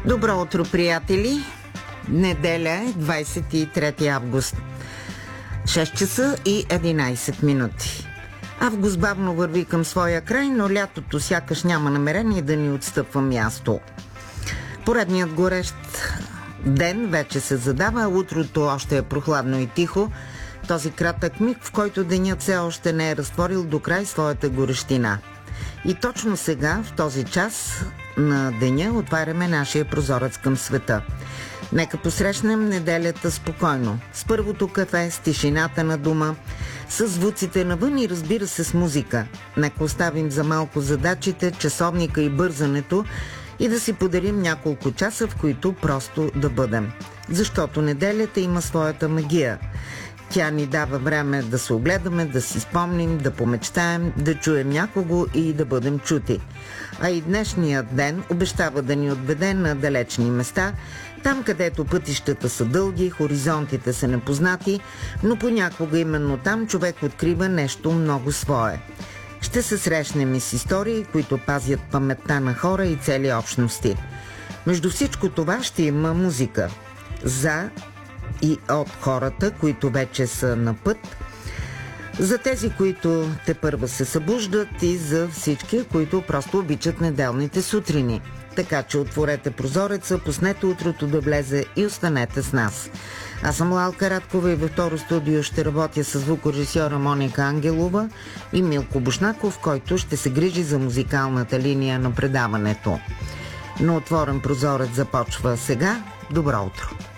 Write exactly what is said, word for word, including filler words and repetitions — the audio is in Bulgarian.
Добро утро, приятели! Неделя е двадесет и трети август. шест часа и единадесет минути. Август бавно върви към своя край, но лятото сякаш няма намерение да ни отстъпва място. Поредният горещ ден вече се задава, а утрото още е прохладно и тихо. Този кратък миг, в който денят все още не е разтворил до край своята горещина. И точно сега, в този час на деня, отваряме нашия прозорец към света. Нека посрещнем неделята спокойно, с първото кафе, с тишината на дома, с звуците навън и, разбира се, с музика. Нека оставим за малко задачите, часовника и бързането и да си подарим няколко часа, в които просто да бъдем. Защото неделята има своята магия. Тя ни дава време да се огледаме, да си спомним, да помечтаем, да чуем някого и да бъдем чути. А и днешният ден обещава да ни отведе на далечни места, там където пътищата са дълги, хоризонтите са непознати, но понякога именно там човек открива нещо много свое. Ще се срещнем и с истории, които пазят паметта на хора и цели общности. Между всичко това ще има музика. За и от хората, които вече са на път, за тези, които тепърва се събуждат и за всички, които просто обичат неделните сутрини. Така че отворете прозореца, пуснете утрото да влезе и останете с нас. Аз съм Лалка Радкова и във второ студио ще работя с звукорежисьора Моника Ангелова и Милко Бушнаков, който ще се грижи за музикалната линия на предаването. Но отворен прозорец започва сега. Добро утро!